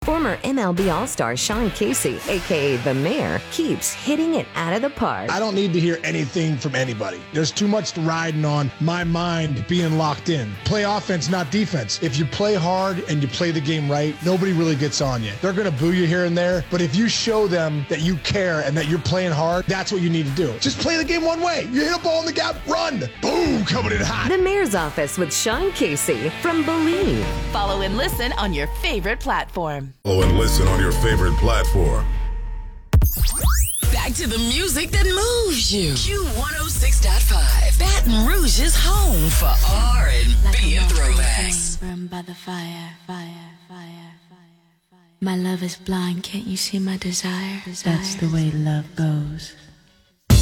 Former MLB All-Star Sean Casey, a.k.a. The Mayor, keeps hitting it out of the park. I don't need to hear anything from anybody. There's too much riding on my mind being locked in. Play offense, not defense. If you play hard and you play the game right, nobody really gets on you. They're going to boo you here and there, but if you show them that you care and that you're playing hard, that's what you need to do. Just play the game one way. You hit a ball in the gap, run. Boom, coming in hot. The Mayor's Office with Sean Casey from Believe. Follow and listen on your favorite platform. Follow and listen on your favorite platform. Back to the music that moves you. Q106.5. Baton Rouge's home for R&B and throwbacks. Burned by the fire. My love is blind, can't you see my desire? That's the way love goes.